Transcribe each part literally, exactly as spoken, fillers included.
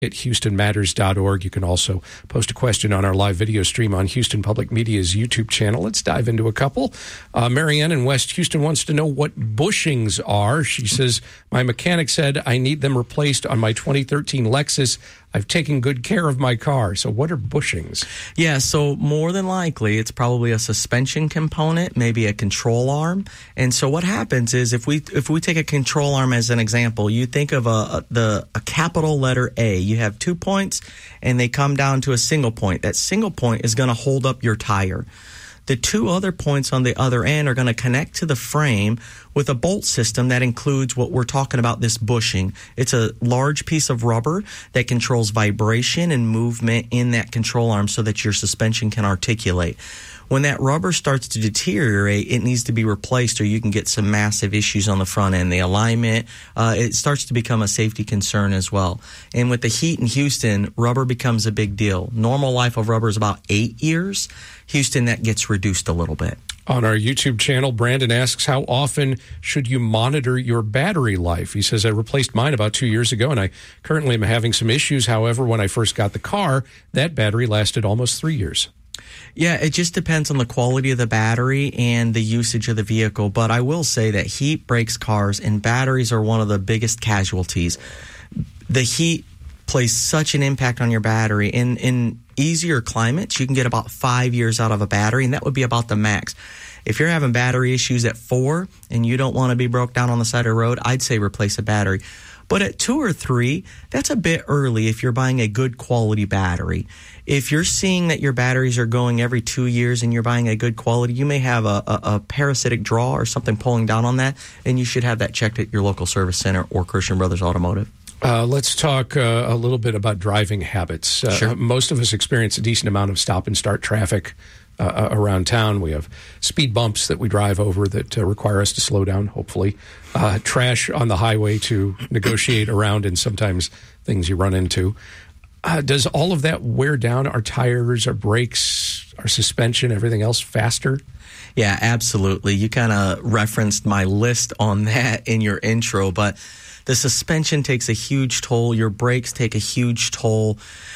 at houston matters dot org. You can also post a question on our live video stream on Houston Public Media's YouTube channel. Let's dive into a couple. Uh, Marianne in West Houston wants to know what bushings are. She says, my mechanic said I need them replaced on my twenty thirteen Lexus. I've taken good care of my car. So what are bushings? Yeah, so more than likely, it's probably a suspension component, maybe a control arm. And so what happens is if we if we take a control arm as an example, you think of a, a the a capital letter A. You have two points, and they come down to a single point. That single point is going to hold up your tire. The two other points on the other end are going to connect to the frame with a bolt system that includes what we're talking about, this bushing. It's a large piece of rubber that controls vibration and movement in that control arm so that your suspension can articulate. When that rubber starts to deteriorate, it needs to be replaced or you can get some massive issues on the front end. The alignment, uh, it starts to become a safety concern as well. And with the heat in Houston, rubber becomes a big deal. Normal life of rubber is about eight years. Houston, that gets reduced a little bit. On our YouTube channel, Brandon asks, how often should you monitor your battery life? He says, I replaced mine about two years ago, and I currently am having some issues. However, when I first got the car, that battery lasted almost three years. Yeah, it just depends on the quality of the battery and the usage of the vehicle. But I will say that heat breaks cars, and batteries are one of the biggest casualties. The heat plays such an impact on your battery. In, in easier climates, you can get about five years out of a battery, and that would be about the max. If you're having battery issues at four and you don't want to be broke down on the side of the road, I'd say replace a battery. But at two or three, that's a bit early if you're buying a good quality battery. If you're seeing that your batteries are going every two years and you're buying a good quality, you may have a, a, a parasitic draw or something pulling down on that, and you should have that checked at your local service center or Christian Brothers Automotive. Uh, let's talk uh, a little bit about driving habits. Uh, Sure. Most of us experience a decent amount of stop and start traffic uh, around town. We have speed bumps that we drive over that uh, require us to slow down, hopefully. Uh, trash on the highway to negotiate around, and sometimes things you run into. Uh, does all of that wear down our tires, our brakes, our suspension, everything else faster? Yeah, absolutely. You kind of referenced my list on that in your intro, but the suspension takes a huge toll. Your brakes take a huge toll.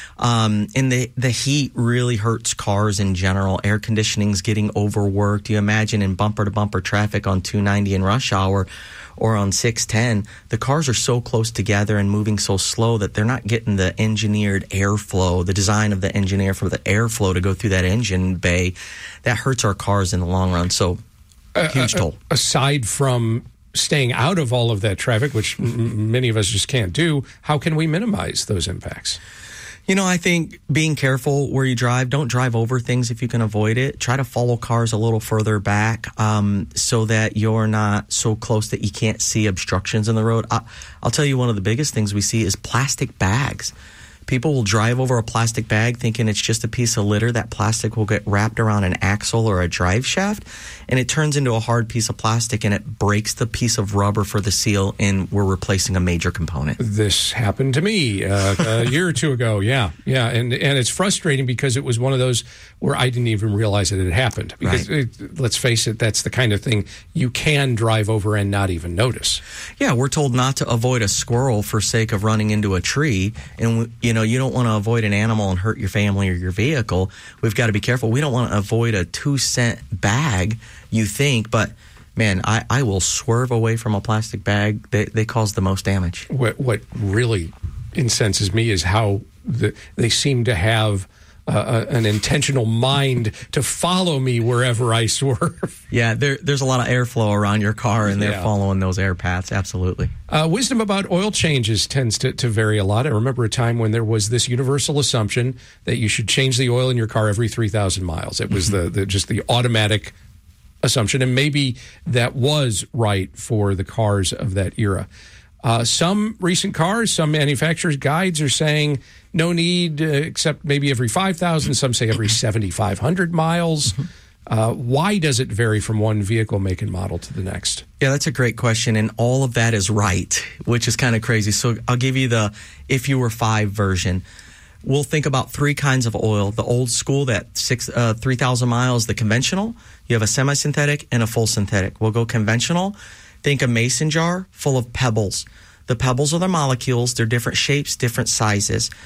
Um, and the, the heat really hurts cars in general. Air conditioning's getting overworked. You imagine in bumper-to-bumper traffic on two ninety in rush hour or on six ten, the cars are so close together and moving so slow that they're not getting the engineered airflow, the design of the engineer for the airflow to go through that engine bay. That hurts our cars in the long run. So, huge uh, toll. Aside from staying out of all of that traffic, which m- many of us just can't do, how can we minimize those impacts? You know, I think being careful where you drive. Don't drive over things if you can avoid it. Try to follow cars a little further back um, so that you're not so close that you can't see obstructions in the road. I, I'll tell you, one of the biggest things we see is plastic bags. People will drive over a plastic bag thinking it's just a piece of litter. That plastic will get wrapped around an axle or a drive shaft, and it turns into a hard piece of plastic, and it breaks the piece of rubber for the seal, and we're replacing a major component. This happened to me uh, a year or two ago. Yeah, yeah, and and it's frustrating because it was one of those where I didn't even realize it had happened. Because Right. it, let's face it, that's the kind of thing you can drive over and not even notice. Yeah, we're told not to avoid a squirrel for sake of running into a tree, and you know you don't want to avoid an animal and hurt your family or your vehicle. We've got to be careful. We don't want to avoid a two cent bag, you think, but man, I, I will swerve away from a plastic bag. They, they cause the most damage. What what really incenses me is how the, they seem to have uh, an intentional mind to follow me wherever I swerve. Yeah, there, there's a lot of airflow around your car, and they're Yeah. following those air paths. Absolutely. Uh, wisdom about oil changes tends to, to vary a lot. I remember a time when there was this universal assumption that you should change the oil in your car every three thousand miles. It was the, the just the automatic assumption, and maybe that was right for the cars of that era. Uh, some recent cars, some manufacturers' guides are saying no need uh, except maybe every five thousand. Some say every seventy-five hundred miles. Uh, why does it vary from one vehicle make and model to the next? Yeah, that's a great question, and all of that is right, which is kind of crazy. So I'll give you the if you were five version. We'll think about three kinds of oil. The old school, that six, uh, three thousand miles, the conventional. You have a semi-synthetic and a full synthetic. We'll go conventional. Think a mason jar full of pebbles. The pebbles are the molecules. They're different shapes, different sizes.